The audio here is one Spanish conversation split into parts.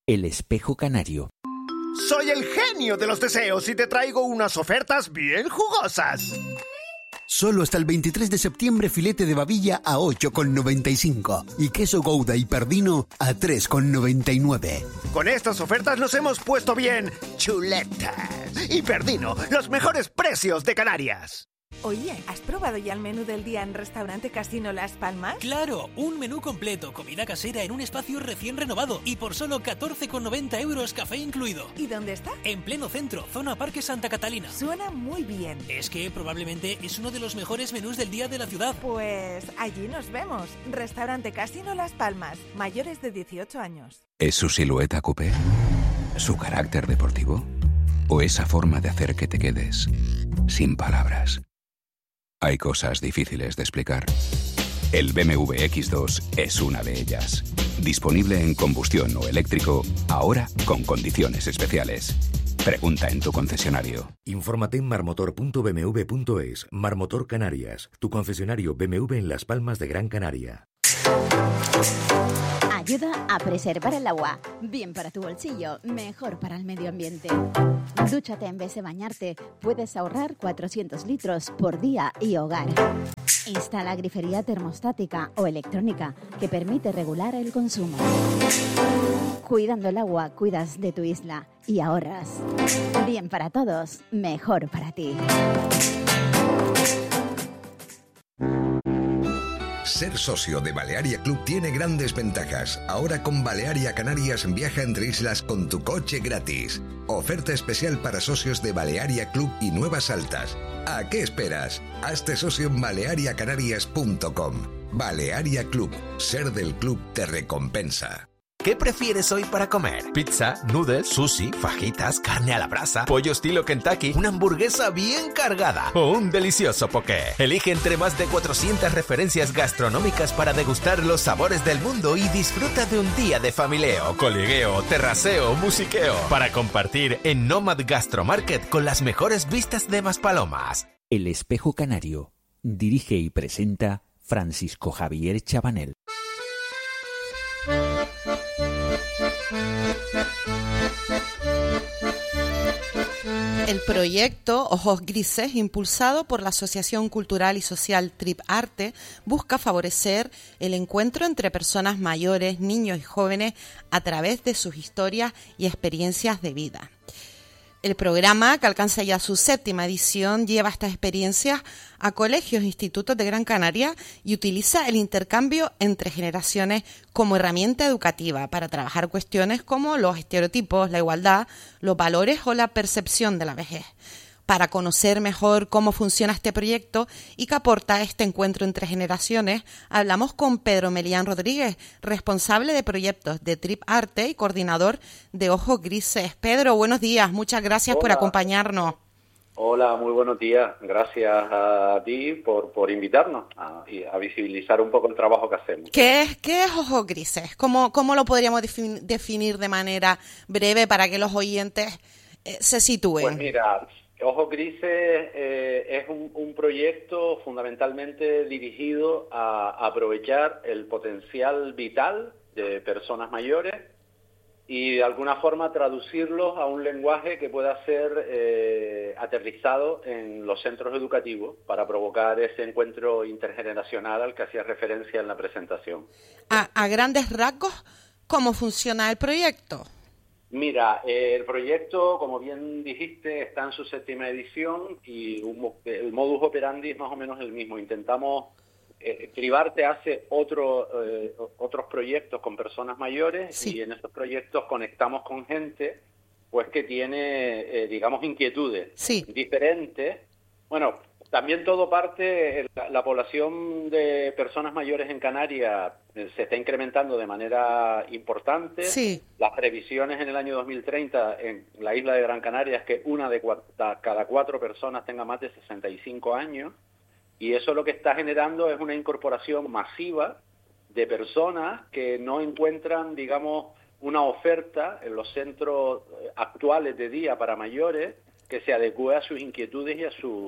El espejo canario. Soy el genio de los deseos y te traigo unas ofertas bien jugosas. Solo hasta el 23 de septiembre filete de babilla a 8,95 y queso Gouda y Perdino a 3,99. Con estas ofertas nos hemos puesto bien chuletas. Y Perdino, los mejores precios de Canarias. Oye, ¿has probado ya el menú del día en Restaurante Casino Las Palmas? ¡Claro! Un menú completo, comida casera en un espacio recién renovado y por solo 14,90 euros, café incluido. ¿Y dónde está? En pleno centro, zona Parque Santa Catalina. Suena muy bien. Es que probablemente es uno de los mejores menús del día de la ciudad. Pues allí nos vemos. Restaurante Casino Las Palmas, mayores de 18 años. ¿Es su silueta coupé? ¿Su carácter deportivo? ¿O esa forma de hacer que te quedes sin palabras? Hay cosas difíciles de explicar. El BMW X2 es una de ellas. Disponible en combustión o eléctrico, ahora con condiciones especiales. Pregunta en tu concesionario. Infórmate en marmotor.bmw.es. Marmotor Canarias, tu concesionario BMW en Las Palmas de Gran Canaria. Ayuda a preservar el agua. Bien para tu bolsillo, mejor para el medio ambiente. Dúchate en vez de bañarte. Puedes ahorrar 400 litros por día y hogar. Instala grifería termostática o electrónica que permite regular el consumo. Cuidando el agua, cuidas de tu isla y ahorras. Bien para todos, mejor para ti. Ser socio de Balearia Club tiene grandes ventajas. Ahora con Balearia Canarias viaja entre islas con tu coche gratis. Oferta especial para socios de Balearia Club y Nuevas Altas. ¿A qué esperas? Hazte socio en baleariacanarias.com. Balearia Club. Ser del club te recompensa. ¿Qué prefieres hoy para comer? ¿Pizza, noodles, sushi, fajitas, carne a la brasa, pollo estilo Kentucky, una hamburguesa bien cargada o un delicioso poké? Elige entre más de 400 referencias gastronómicas para degustar los sabores del mundo y disfruta de un día de familieo, coligueo, terraceo, musiqueo para compartir en Nomad Gastromarket con las mejores vistas de Maspalomas. El espejo canario. Dirige y presenta Francisco Javier Chabanel. El proyecto Ojos Grises, impulsado por la Asociación Cultural y Social Trip Arte, busca favorecer el encuentro entre personas mayores, niños y jóvenes a través de sus historias y experiencias de vida. El programa, que alcanza ya su 7ª edición, lleva estas experiencias a colegios e institutos de Gran Canaria y utiliza el intercambio entre generaciones como herramienta educativa para trabajar cuestiones como los estereotipos, la igualdad, los valores o la percepción de la vejez. Para conocer mejor cómo funciona este proyecto y qué aporta este encuentro entre generaciones, hablamos con Pedro Melián Rodríguez, responsable de proyectos de Trip Arte y coordinador de Ojos Grises. Pedro, buenos días, muchas gracias por acompañarnos. Hola, muy buenos días. Gracias a ti por invitarnos a visibilizar un poco el trabajo que hacemos. ¿Qué es Ojos Grises? ¿Cómo lo podríamos definir de manera breve para que los oyentes se sitúen? Pues mira, Ojos Grises es un proyecto fundamentalmente dirigido a aprovechar el potencial vital de personas mayores y de alguna forma traducirlos a un lenguaje que pueda ser aterrizado en los centros educativos para provocar ese encuentro intergeneracional al que hacía referencia en la presentación. A grandes rasgos, ¿cómo funciona el proyecto? Mira, el proyecto, como bien dijiste, está en su 7ª edición y el modus operandi es más o menos el mismo. Intentamos, Tribarte hace otros proyectos con personas mayores, sí, y en esos proyectos conectamos con gente pues que tiene, digamos, inquietudes, sí, diferentes. Bueno, también todo parte, la población de personas mayores en Canarias se está incrementando de manera importante. Sí. Las previsiones en el año 2030 en la isla de Gran Canaria es que una de cada 4 personas tenga más de 65 años y eso lo que está generando es una incorporación masiva de personas que no encuentran, digamos, una oferta en los centros actuales de día para mayores que se adecue a sus inquietudes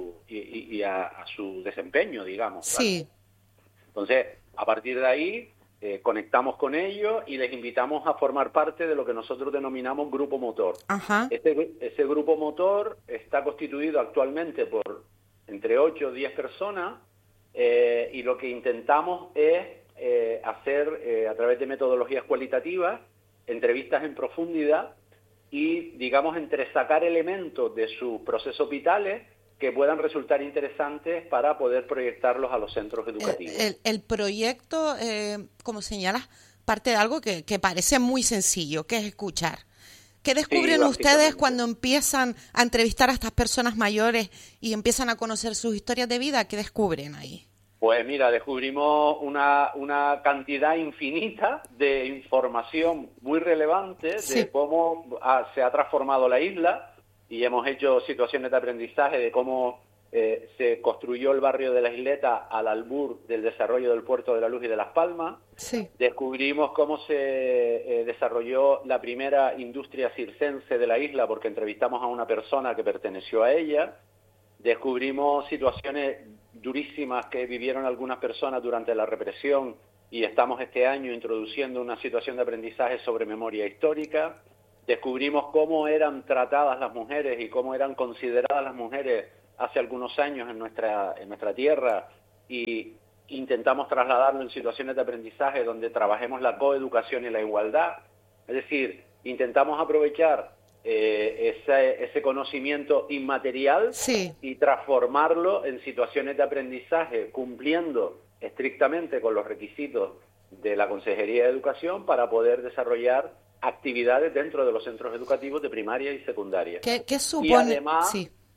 y a su desempeño, digamos. Sí. ¿Vale? Entonces, a partir de ahí, conectamos con ellos y les invitamos a formar parte de lo que nosotros denominamos grupo motor. Ajá. Ese grupo motor está constituido actualmente por entre 8 o 10 personas y lo que intentamos es hacer a través de metodologías cualitativas, entrevistas en profundidad y, digamos, entresacar elementos de sus procesos vitales que puedan resultar interesantes para poder proyectarlos a los centros educativos. El proyecto, como señalas, parte de algo que parece muy sencillo, que es escuchar. ¿Qué descubren ustedes cuando empiezan a entrevistar a estas personas mayores y empiezan a conocer sus historias de vida? ¿Qué descubren ahí? Pues mira, descubrimos una cantidad infinita de información muy relevante de cómo se ha transformado la isla, y hemos hecho situaciones de aprendizaje de cómo se construyó el barrio de la Isleta al albur del desarrollo del Puerto de la Luz y de Las Palmas. Sí. Descubrimos cómo se desarrolló la primera industria circense de la isla, porque entrevistamos a una persona que perteneció a ella. Descubrimos situaciones durísimas que vivieron algunas personas durante la represión y estamos este año introduciendo una situación de aprendizaje sobre memoria histórica. Descubrimos cómo eran tratadas las mujeres y cómo eran consideradas las mujeres hace algunos años en nuestra tierra, y intentamos trasladarlo en situaciones de aprendizaje donde trabajemos la coeducación y la igualdad. Es decir, intentamos aprovechar ese conocimiento inmaterial y transformarlo en situaciones de aprendizaje cumpliendo estrictamente con los requisitos de la Consejería de Educación para poder desarrollar actividades dentro de los centros educativos de primaria y secundaria. ¿Qué supone? Y además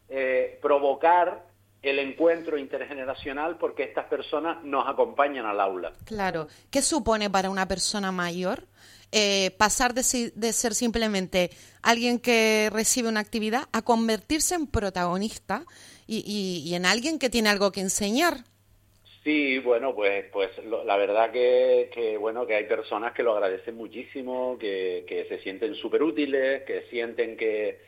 provocar el encuentro intergeneracional, porque estas personas nos acompañan al aula. Claro. ¿Qué supone para una persona mayor pasar de ser simplemente alguien que recibe una actividad a convertirse en protagonista y en alguien que tiene algo que enseñar? Sí, bueno, pues la verdad que hay personas que lo agradecen muchísimo, que se sienten súper útiles, que sienten que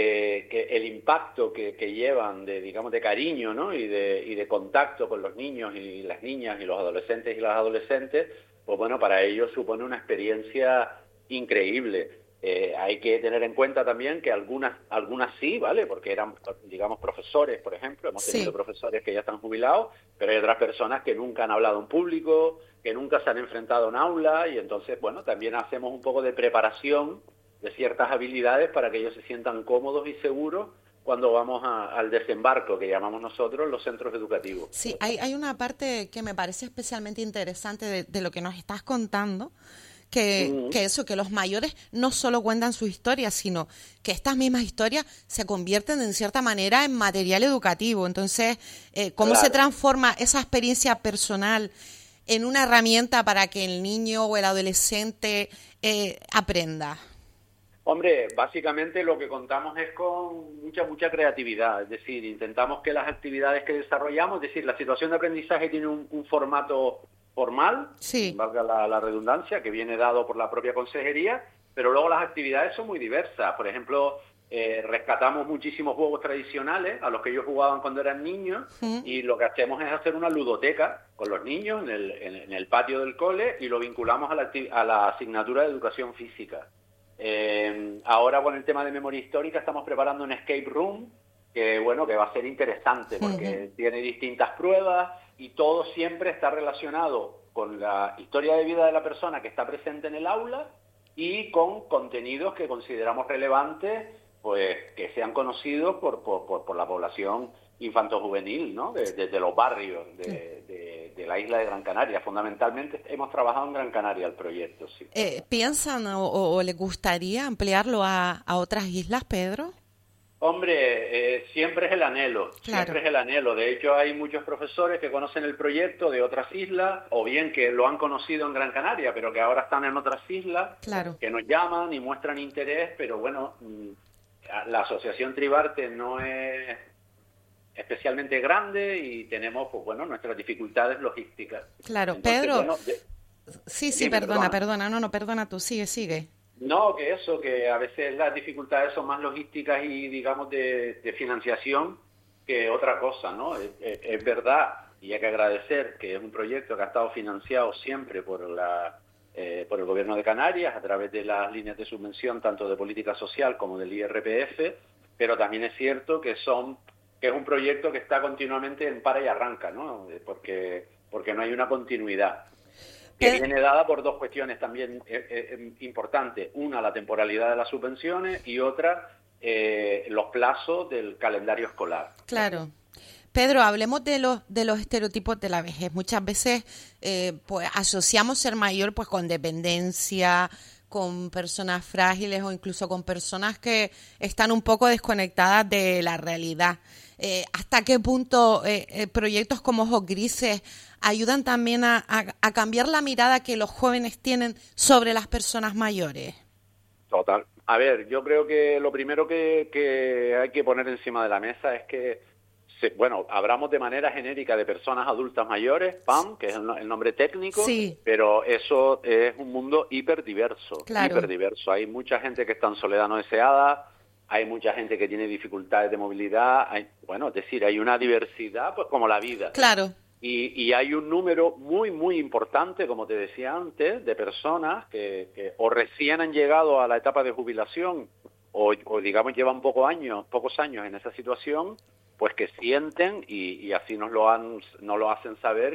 el impacto que llevan de cariño, ¿no? y de contacto con los niños y las niñas y los adolescentes y las adolescentes, pues bueno, para ellos supone una experiencia increíble. Hay que tener en cuenta también que algunas sí, ¿vale? Porque eran, digamos, profesores, por ejemplo. Hemos tenido profesores que ya están jubilados, pero hay otras personas que nunca han hablado en público, que nunca se han enfrentado a un aula, y entonces, bueno, también hacemos un poco de preparación de ciertas habilidades para que ellos se sientan cómodos y seguros cuando vamos al desembarco, que llamamos nosotros, los centros educativos. Sí, hay una parte que me parece especialmente interesante de lo que nos estás contando, que los mayores no solo cuentan su historia, sino que estas mismas historias se convierten en cierta manera en material educativo. Entonces, ¿cómo se transforma esa experiencia personal en una herramienta para que el niño o el adolescente aprenda? Hombre, básicamente lo que contamos es con mucha creatividad, es decir, intentamos que las actividades que desarrollamos, es decir, la situación de aprendizaje tiene un formato formal, valga la redundancia, que viene dado por la propia consejería, pero luego las actividades son muy diversas. Por ejemplo, rescatamos muchísimos juegos tradicionales a los que ellos jugaban cuando eran niños, y lo que hacemos es hacer una ludoteca con los niños en el patio del cole, y lo vinculamos a la asignatura de educación física. Ahora con el tema de memoria histórica estamos preparando un escape room que va a ser interesante porque tiene distintas pruebas y todo siempre está relacionado con la historia de vida de la persona que está presente en el aula y con contenidos que consideramos relevantes, pues que sean conocidos por la población infanto-juvenil, ¿no? Desde los barrios de la isla de Gran Canaria. Fundamentalmente hemos trabajado en Gran Canaria el proyecto, sí. ¿Piensan o les gustaría ampliarlo a otras islas, Pedro? Hombre, siempre es el anhelo, siempre es el anhelo. De hecho, hay muchos profesores que conocen el proyecto de otras islas, o bien que lo han conocido en Gran Canaria, pero que ahora están en otras islas, que nos llaman y muestran interés, pero bueno, la asociación Tribarte no es especialmente grande y tenemos, pues bueno, nuestras dificultades logísticas. Claro, entonces, Pedro. Bueno, perdona tú, sigue. No, que a veces las dificultades son más logísticas y, digamos, de financiación que otra cosa, ¿no? Es verdad y hay que agradecer que es un proyecto que ha estado financiado siempre por el Gobierno de Canarias a través de las líneas de subvención tanto de política social como del IRPF, pero también es cierto que es un proyecto que está continuamente en para y arranca, ¿no? Porque no hay una continuidad. Que viene dada por dos cuestiones también importantes. Una, la temporalidad de las subvenciones, y otra, los plazos del calendario escolar. Claro. Pedro, hablemos de los estereotipos de la vejez. Muchas veces pues asociamos ser mayor pues con dependencia, con personas frágiles o incluso con personas que están un poco desconectadas de la realidad. ¿Hasta qué punto proyectos como Ojos Grises ayudan también a cambiar la mirada que los jóvenes tienen sobre las personas mayores? Total. A ver, yo creo que lo primero que hay que poner encima de la mesa es que, hablamos de manera genérica de personas adultas mayores, PAM, que es el nombre técnico, sí, pero eso es un mundo hiperdiverso, claro. Hiperdiverso. Hay mucha gente que está en soledad no deseada, hay mucha gente que tiene dificultades de movilidad, es decir, hay una diversidad, pues como la vida. Claro. Y hay un número muy, muy importante, como te decía antes, de personas que o recién han llegado a la etapa de jubilación o digamos llevan pocos años en esa situación, pues que sienten y así nos lo hacen saber